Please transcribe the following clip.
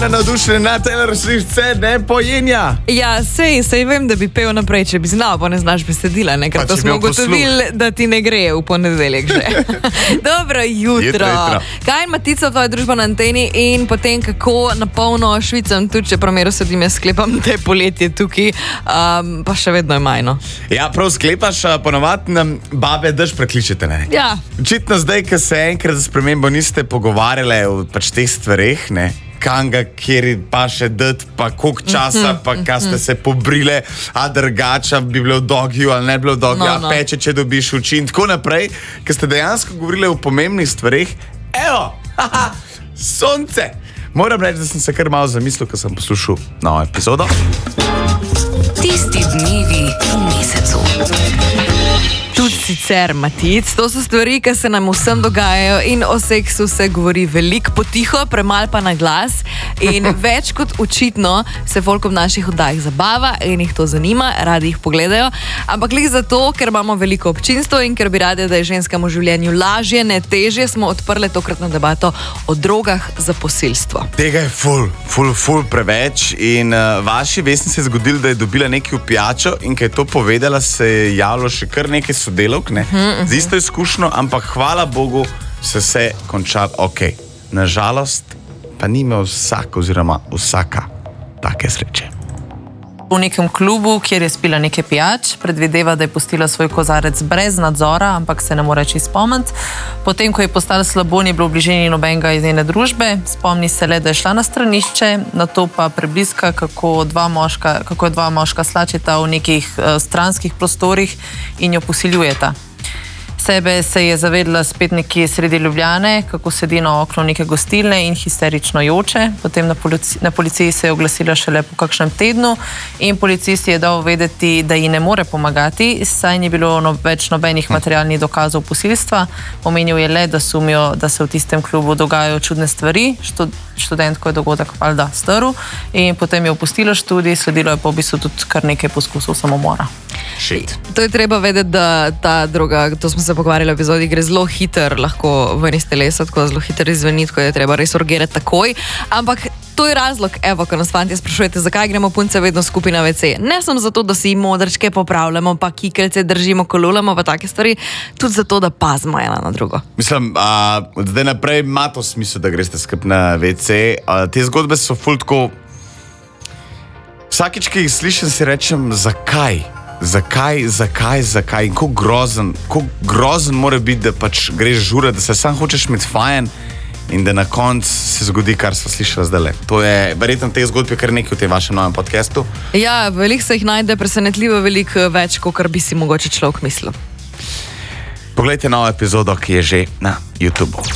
Ana navdušena na Taylor Swift, ne pojenja. Ja, sej vem, da bi pel naprej, če bi znal, pa ne znaš besedila, ne? Ker to smo ugotovili, da ti ne gre v ponedeljek že. Dobro jutro. Kaj je Matica, tvoja družba na Anteni in potem kako napolno švicam, tudi če primeru sedim, jaz sklepam, da je poletje tukaj, pa še vedno je majno. Ja, prav sklepaš, ponovadi nam babe drž prekličete, ne? Ja. Očitno zdaj, ko se enkrat za spremembo niste pogovarjali o pač teh stvareh, ne? Kanga, kjer pa še dati, pa koliko časa, pa kaj ste se pobrile, a drugača bi bilo v dogiju ali ne bilo v dogiju, a peče, če dobiš oči in tako naprej, ker ste dejansko govorili o pomembnih stvareh. Evo, sonce! Moram reči, da sem se kar malo zamislil, ko sem poslušal novo epizodo. Tisti dnevi v mesecu. Tudi sicer, Matic, to so stvari, ki se nam vsem dogajajo in o seksu se govori veliko potiho, premalo pa na glas in več kot očitno se folk v naših oddajah zabava in jih to zanima, radi jih pogledajo, ampak lih zato, ker imamo veliko občinstvo in ker bi radi, da je ženskam v življenju lažje, ne težje, smo odprli tokratno debato o drogah za posilstvo. Tega je ful preveč in vaši Vesni se je zgodilo, da je dobila nekaj v pijačo in ko je to povedala, se je javilo še kar nekaj sodelavk, ne? Z isto izkušnjo, ampak hvala Bogu se vse končalo ok. Nažalost pa ni imel vsak oziroma vsaka take sreče. V nekem klubu, kjer je spila nekaj pijač, predvideva, da je pustila svoj kozarec brez nadzora, ampak se ne more čisto spomniti. Potem, ko je postala slabo, ni bilo v bližini nobenega iz njene družbe, spomni se le, da je šla na stranišče, nato pa prebliska, kako dva moška slačita v nekih stranskih prostorih in jo posiljujeta. Sebe se je zavedla spet nekje sredi Ljubljane, kako sedi na oknu neke gostilne in histerično joče. Potem na policiji se je oglasila šele po kakšnem tednu in policist je dal vedeti, da ji ne more pomagati, saj ni bilo več nobenih materialnih dokazov posilstva. Omenil je le, da sumijo, da se v tistem klubu dogajajo čudne stvari. Študentko je dogodek valjda strl in potem je opustila študij, sledilo je pa v bistvu tudi kar nekaj poskusov samomora. To je treba vedeti, da ta droga, to smo se pogovarjali v epizodi, gre zelo hiter lahko ven iz telesa, tako zelo hiter izveniti, ko je treba res urgirati takoj, ampak to je razlog, evo, ko nas fantje sprašujete, zakaj gremo punce vedno skupaj na WC. Ne samo zato, da si modrčke popravljamo, pa kikelce držimo, kolulamo, pa take stvari, tudi zato, da pazimo ena na drugo. Mislim, od zdaj naprej ima to smisel, da greste skupaj na WC. Te zgodbe so ful tako... Vsakič, ki jih slišim, si rečem, zakaj? In kako grozen mora biti, da pač greš žura, da se sam hočeš imeti fajn in da na koncu se zgodi, kar smo slišali zdaj. To je verjetno te zgodbe kar nekaj v tem vašem novem podcastu. Ja, veliko se jih najde, presenetljivo veliko več, kot bi si mogoče človek mislil. Poglejte novo epizodo, ki je že na YouTubeu.